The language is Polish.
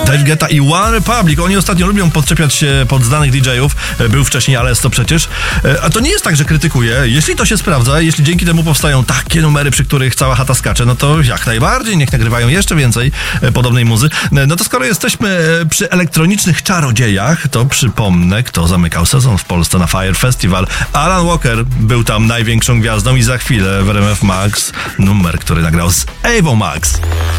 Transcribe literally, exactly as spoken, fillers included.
Dave Guetta i One Republic. Oni ostatnio lubią podczepiać się pod znanych D J ów. Był wcześniej Alesto przecież. A to nie jest tak, że krytykuję. Jeśli to się sprawdza, jeśli dzięki temu powstają takie numery, przy których cała chata skacze, no to jak najbardziej, niech nagrywają jeszcze więcej podobnej muzy. No to skoro jesteśmy przy elektronicznych czarodziejach, to przypomnę, kto zamykał sezon w Polsce na Fire Festival. Alan Walker był tam największą gwiazdą i za chwilę w R M F Max numer, który nagrał z Avo Max.